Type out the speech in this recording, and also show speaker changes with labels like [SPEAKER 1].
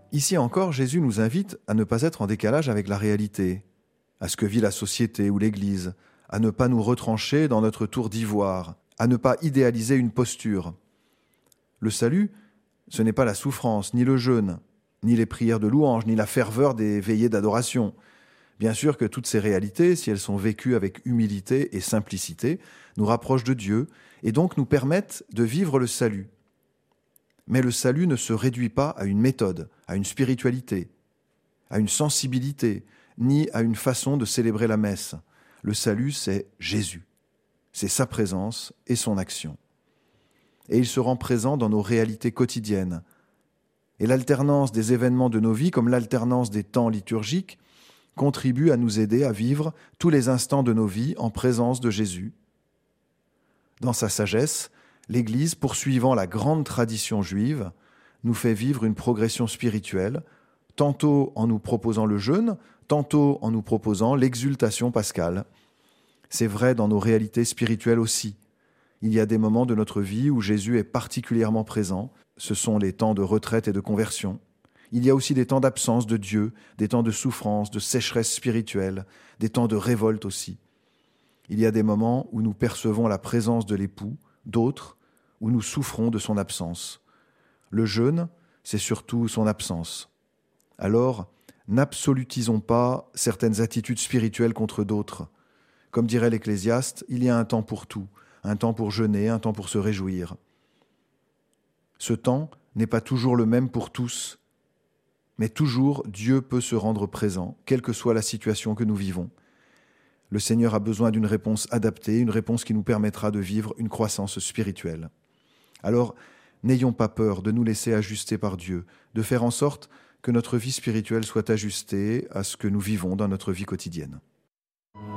[SPEAKER 1] Ici encore, Jésus nous invite à ne pas être en décalage avec la réalité, à ce que vit la société ou l'Église, à ne pas nous retrancher dans notre tour d'ivoire, à ne pas idéaliser une posture. Le salut, ce n'est pas la souffrance, ni le jeûne, ni les prières de louange, ni la ferveur des veillées d'adoration. Bien sûr que toutes ces réalités, si elles sont vécues avec humilité et simplicité, nous rapprochent de Dieu et donc nous permettent de vivre le salut. Mais le salut ne se réduit pas à une méthode, à une spiritualité, à une sensibilité, ni à une façon de célébrer la messe. Le salut, c'est Jésus. C'est sa présence et son action. Et il se rend présent dans nos réalités quotidiennes. Et l'alternance des événements de nos vies, comme l'alternance des temps liturgiques, contribue à nous aider à vivre tous les instants de nos vies en présence de Jésus. Dans sa sagesse, l'Église, poursuivant la grande tradition juive, nous fait vivre une progression spirituelle, tantôt en nous proposant le jeûne, tantôt en nous proposant l'exultation pascale. C'est vrai dans nos réalités spirituelles aussi. Il y a des moments de notre vie où Jésus est particulièrement présent. Ce sont les temps de retraite et de conversion. Il y a aussi des temps d'absence de Dieu, des temps de souffrance, de sécheresse spirituelle, des temps de révolte aussi. Il y a des moments où nous percevons la présence de l'époux, d'autres où nous souffrons de son absence. Le jeûne, c'est surtout son absence. Alors, n'absolutisons pas certaines attitudes spirituelles contre d'autres. Comme dirait l'Ecclésiaste, il y a un temps pour tout, un temps pour jeûner, un temps pour se réjouir. Ce temps n'est pas toujours le même pour tous, mais toujours Dieu peut se rendre présent, quelle que soit la situation que nous vivons. Le Seigneur a besoin d'une réponse adaptée, une réponse qui nous permettra de vivre une croissance spirituelle. Alors, n'ayons pas peur de nous laisser ajuster par Dieu, de faire en sorte que notre vie spirituelle soit ajustée à ce que nous vivons dans notre vie quotidienne.